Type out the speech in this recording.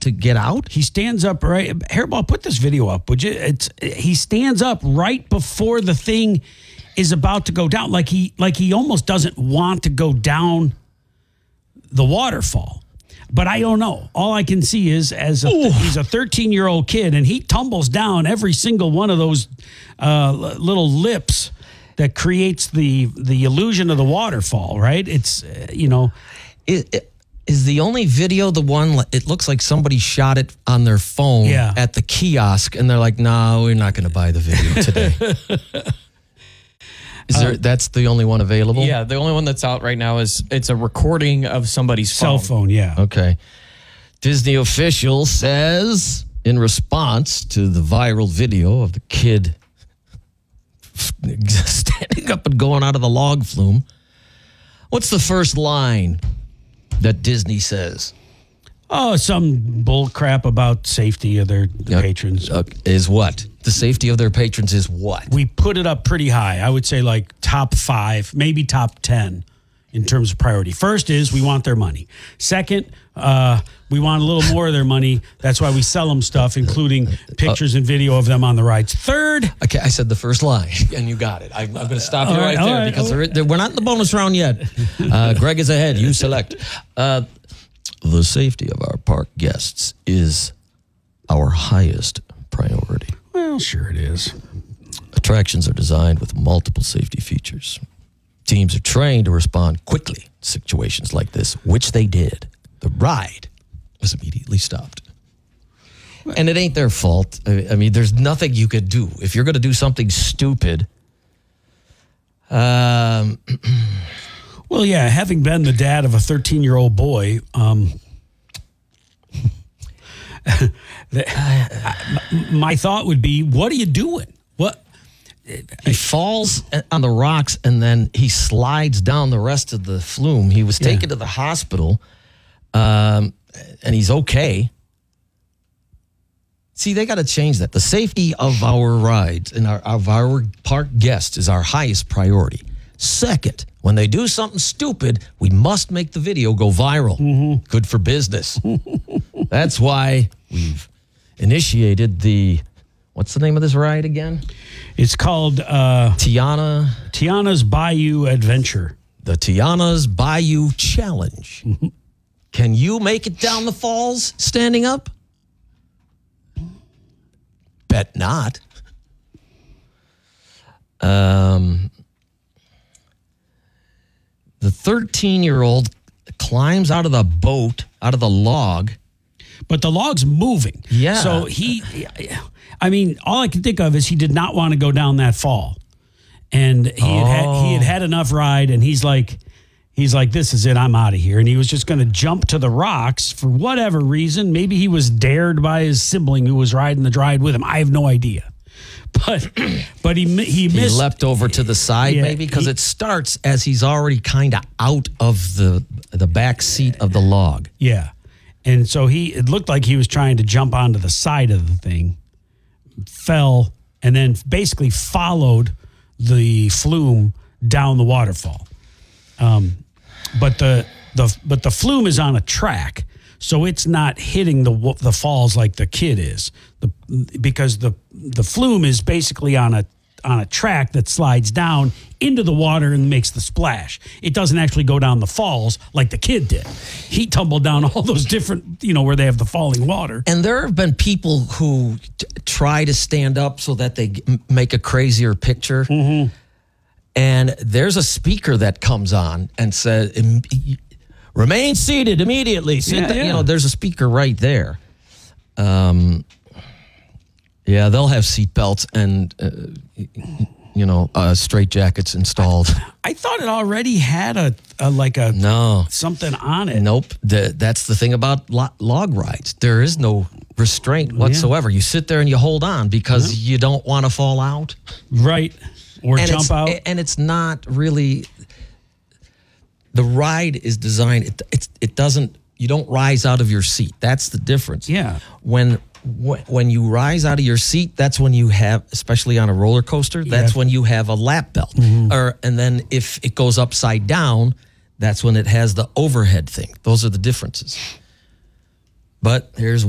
to get out? He stands up right. Hairball, put this video up, would you? He stands up right before the thing is about to go down, like he almost doesn't want to go down the waterfall. But I don't know. All I can see is he's a 13-year-old kid, and he tumbles down every single one of those little lips that creates the illusion of the waterfall. Right? It's Is the only video the one? It looks like somebody shot it on their phone at the kiosk, and they're like, "No, we're not going to buy the video today." That's the only one available? Yeah, the only one that's out right now it's a recording of somebody's cell phone. Yeah. Okay. Disney official says in response to the viral video of the kid standing up and going out of the log flume, what's the first line that Disney says? Oh, some bull crap about safety of their patrons. Is what? The safety of their patrons is what? We put it up pretty high. I would say like top 5, maybe top 10 in terms of priority. First is we want their money. Second, we want a little more of their money. That's why we sell them stuff, including pictures and video of them on the rides. Third. Okay, I said the first line, and you got it. I'm going to stop you right there because we're not in the bonus round yet. Greg is ahead. You select. The safety of our park guests is our highest priority. Well, sure it is. Attractions are designed with multiple safety features. Teams are trained to respond quickly to situations like this, which they did. The ride was immediately stopped. And it ain't their fault. I mean, there's nothing you could do. If you're going to do something stupid, well, yeah, having been the dad of a 13-year-old boy, my thought would be, what are you doing? What? He falls on the rocks, and then he slides down the rest of the flume. He was taken to the hospital, and he's okay. See, they got to change that. The safety of our rides and of our park guests is our highest priority. Second, when they do something stupid, we must make the video go viral. Mm-hmm. Good for business. That's why we've initiated what's the name of this ride again? It's called Tiana's Bayou Adventure. The Tiana's Bayou Challenge. Mm-hmm. Can you make it down the falls standing up? Bet not. The 13-year-old climbs out of the boat, out of the log. But the log's moving. Yeah. So all I can think of is he did not want to go down that fall. And he had enough ride, and he's like, this is it, I'm out of here. And he was just going to jump to the rocks for whatever reason. Maybe he was dared by his sibling who was riding the ride with him. I have no idea. But he missed. He leapt over to the side, maybe, because it starts as he's already kind of out of the back seat of the log. Yeah. And so it looked like he was trying to jump onto the side of the thing, fell, and then basically followed the flume down the waterfall. But the flume is on a track, so it's not hitting the falls like the kid is. Because the flume is basically on a track that slides down into the water and makes the splash. It doesn't actually go down the falls like the kid did. He tumbled down all those different, where they have the falling water. And there have been people who try to stand up so that they make a crazier picture. Mm-hmm. And there's a speaker that comes on and says, remain seated immediately. There's a speaker right there. Yeah, they'll have seatbelts and, straight jackets installed. I thought it already had something on it. Nope. That's the thing about log rides. There is no restraint whatsoever. You sit there and you hold on because you don't want to fall out. Right. Or jump out. And it's not really, the ride is designed, it doesn't, you don't rise out of your seat. That's the difference. Yeah. When you rise out of your seat, that's when you have, especially on a roller coaster, that's when you have a lap belt. Mm-hmm. And then if it goes upside down, that's when it has the overhead thing. Those are the differences. But here's